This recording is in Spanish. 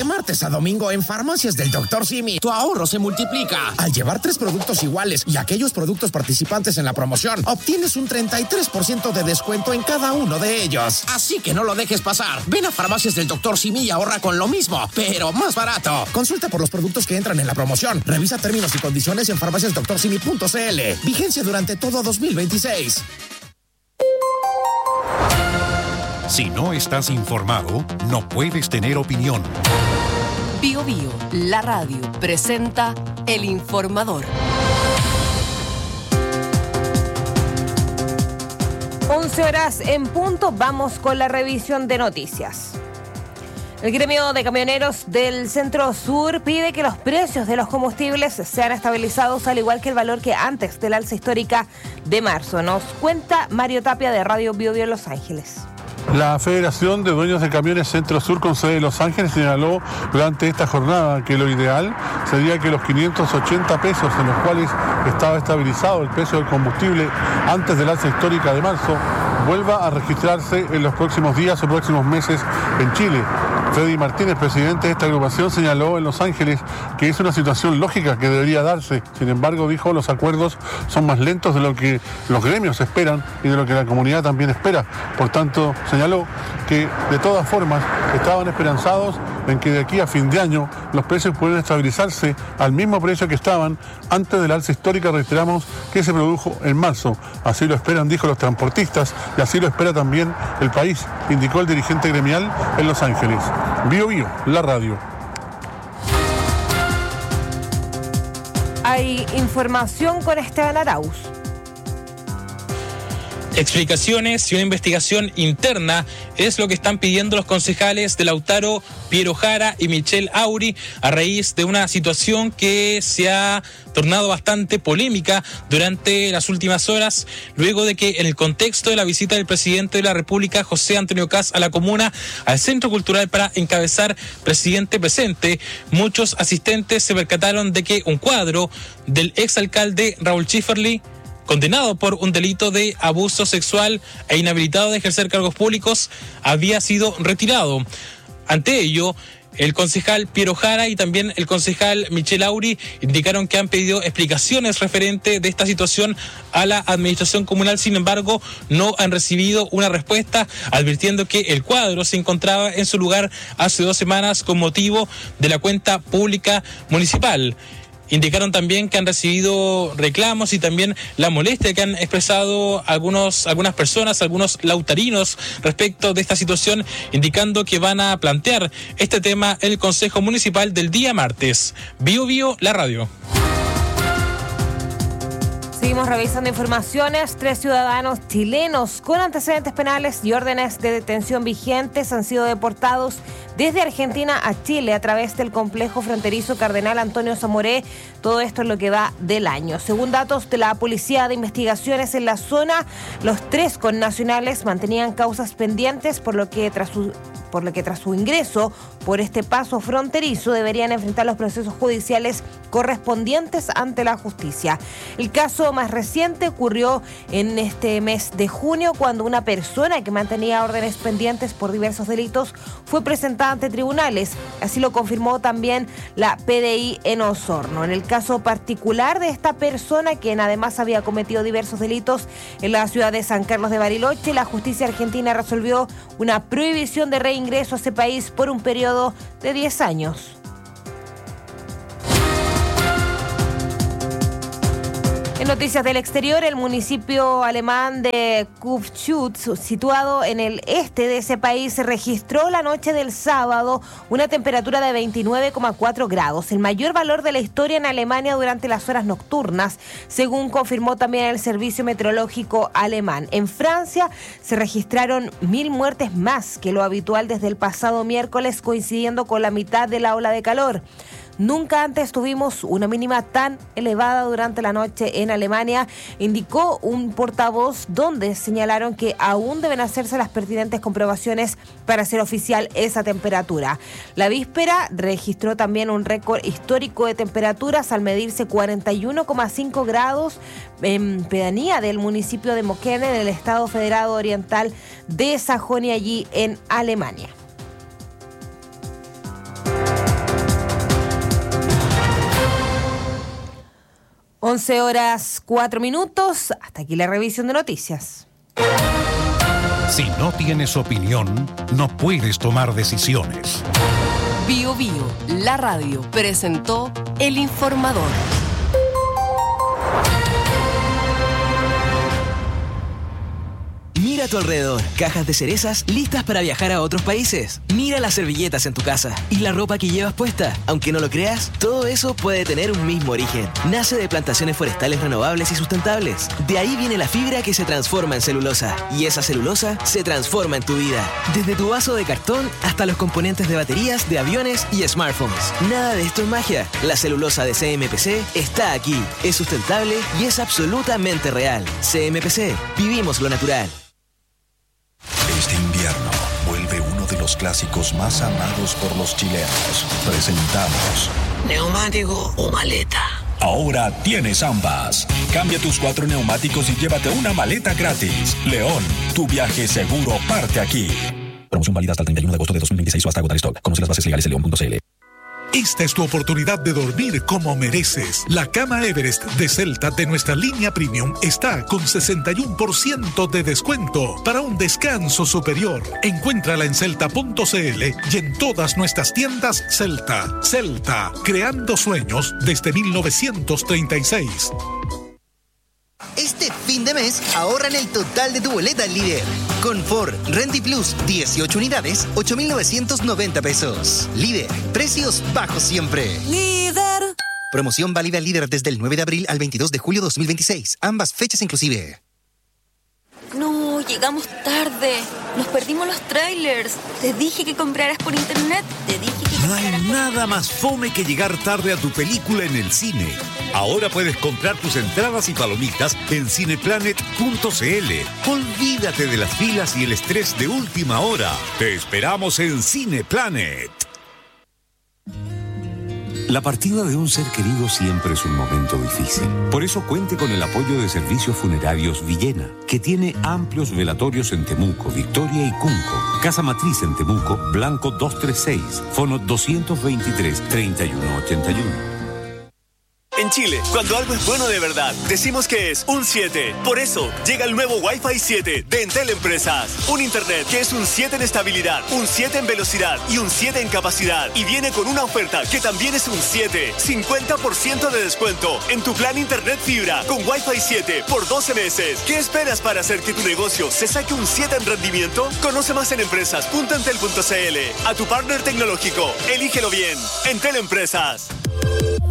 martes a domingo en Farmacias del Dr. Simi, tu ahorro se multiplica. Al llevar 3 productos iguales y aquellos productos participantes en la promoción, obtienes un 33% de descuento en cada uno de ellos. Así que no lo dejes pasar. Ven a Farmacias del Dr. Simi y ahorra con lo mismo, pero más barato. Consulta por los productos que entran en la promoción. Revisa términos y condiciones en farmaciasdoctorsimi.cl. Vigencia durante todo 2026. Si no estás informado, no puedes tener opinión. Bio Bio, la radio, presenta El Informador. 11 horas en punto, vamos con la revisión de noticias. El gremio de camioneros del Centro Sur pide que los precios de los combustibles sean estabilizados, al igual que el valor que antes de la alza histórica de marzo. Nos cuenta Mario Tapia de Radio Bio Bio Los Ángeles. La Federación de Dueños de Camiones Centro Sur con sede en Los Ángeles señaló durante esta jornada que lo ideal sería que los 580 pesos en los cuales estaba estabilizado el precio del combustible antes del alza histórica de marzo vuelva a registrarse en los próximos días o próximos meses en Chile. Freddy Martínez, presidente de esta agrupación, señaló en Los Ángeles que es una situación lógica que debería darse. Sin embargo, dijo, los acuerdos son más lentos de lo que los gremios esperan y de lo que la comunidad también espera. Por tanto, señaló que de todas formas estaban esperanzados en que de aquí a fin de año los precios pueden estabilizarse al mismo precio que estaban antes de la alza histórica, reiteramos, que se produjo en marzo. Así lo esperan, dijo, los transportistas, y así lo espera también el país, indicó el dirigente gremial en Los Ángeles. Bio Bio, la radio. Hay información con Esteban Arauz. Explicaciones y una investigación interna es lo que están pidiendo los concejales de Lautaro, Piero Jara y Michelle Auri a raíz de una situación que se ha tornado bastante polémica durante las últimas horas, luego de que en el contexto de la visita del presidente de la República, José Antonio Kast, a la comuna, al Centro Cultural para encabezar Presidente Presente, muchos asistentes se percataron de que un cuadro del exalcalde Raúl Schifferle, condenado por un delito de abuso sexual e inhabilitado de ejercer cargos públicos, había sido retirado. Ante ello, el concejal Piero Jara y también el concejal Michelle Auri indicaron que han pedido explicaciones referente de esta situación a la administración comunal. Sin embargo, no han recibido una respuesta, advirtiendo que el cuadro se encontraba en su lugar hace 2 semanas con motivo de la cuenta pública municipal. Indicaron también que han recibido reclamos y también la molestia que han expresado algunas personas, algunos lautarinos respecto de esta situación, indicando que van a plantear este tema en el Consejo Municipal del día martes. Bio Bio, la radio. Seguimos revisando informaciones. 3 ciudadanos chilenos con antecedentes penales y órdenes de detención vigentes han sido deportados desde Argentina a Chile a través del complejo fronterizo Cardenal Antonio Zamoré. Todo esto es lo que va del año. Según datos de la Policía de Investigaciones en la zona, los 3 connacionales mantenían causas pendientes, por lo que tras su ingreso por este paso fronterizo deberían enfrentar los procesos judiciales correspondientes ante la justicia. El caso más reciente ocurrió en este mes de junio, cuando una persona que mantenía órdenes pendientes por diversos delitos fue presentada ante tribunales. Así lo confirmó también la PDI en Osorno. En el caso particular de esta persona, quien además había cometido diversos delitos en la ciudad de San Carlos de Bariloche, la justicia argentina resolvió una prohibición de reingreso a ese país por un periodo de 10 años. En noticias del exterior, el municipio alemán de Kupchutz, situado en el este de ese país, registró la noche del sábado una temperatura de 29,4 grados, el mayor valor de la historia en Alemania durante las horas nocturnas, según confirmó también el Servicio Meteorológico alemán. En Francia se registraron 1.000 muertes más que lo habitual desde el pasado miércoles, coincidiendo con la mitad de la ola de calor. Nunca antes tuvimos una mínima tan elevada durante la noche en Alemania, indicó un portavoz, donde señalaron que aún deben hacerse las pertinentes comprobaciones para hacer oficial esa temperatura. La víspera registró también un récord histórico de temperaturas al medirse 41,5 grados en pedanía del municipio de Mokene, en el estado federado oriental de Sajonia, allí en Alemania. 11:04. Hasta aquí la revisión de noticias. Si no tienes opinión, no puedes tomar decisiones. Bio Bio, la radio, presentó El Informador. Mira a tu alrededor, cajas de cerezas listas para viajar a otros países. Mira las servilletas en tu casa y la ropa que llevas puesta. Aunque no lo creas, todo eso puede tener un mismo origen. Nace de plantaciones forestales renovables y sustentables. De ahí viene la fibra que se transforma en celulosa. Y esa celulosa se transforma en tu vida. Desde tu vaso de cartón hasta los componentes de baterías, de aviones y smartphones. Nada de esto es magia. La celulosa de CMPC está aquí. Es sustentable y es absolutamente real. CMPC, vivimos lo natural. Este invierno vuelve uno de los clásicos más amados por los chilenos. Presentamos ¿neumático o maleta? Ahora tienes ambas. Cambia tus 4 neumáticos y llévate una maleta gratis. León, tu viaje seguro parte aquí. Promoción válida hasta el 31 de agosto de 2026 o hasta agotar stock. Conoce las bases legales en león.cl. Esta es tu oportunidad de dormir como mereces. La cama Everest de Celta de nuestra línea Premium está con 61% de descuento para un descanso superior. Encuéntrala en celta.cl y en todas nuestras tiendas Celta. Celta, creando sueños desde 1936. Este fin de mes, ahorra en el total de tu boleta al líder. Con Ford Rendy Plus, 18 unidades, 8,990 pesos. Líder, precios bajos siempre. Líder. Promoción válida al líder desde el 9 de abril al 22 de julio 2026. Ambas fechas inclusive. No, llegamos tarde. Nos perdimos los trailers. Te dije que compraras por internet. No hay nada más fome que llegar tarde a tu película en el cine. Ahora puedes comprar tus entradas y palomitas en cineplanet.cl. Olvídate de las filas y el estrés de última hora. Te esperamos en Cineplanet. La partida de un ser querido siempre es un momento difícil. Por eso cuente con el apoyo de Servicios Funerarios Villena, que tiene amplios velatorios en Temuco, Victoria y Cunco. Casa Matriz en Temuco, Blanco 236, Fono 223-3181. En Chile, cuando algo es bueno de verdad, decimos que es un 7. Por eso, llega el nuevo Wi-Fi 7 de Entel Empresas. Un internet que es un 7 en estabilidad, un 7 en velocidad y un 7 en capacidad. Y viene con una oferta que también es un 7. 50% de descuento en tu plan internet fibra con Wi-Fi 7 por 12 meses. ¿Qué esperas para hacer que tu negocio se saque un 7 en rendimiento? Conoce más en empresas.entel.cl. A tu partner tecnológico, elígelo bien. Entel Empresas.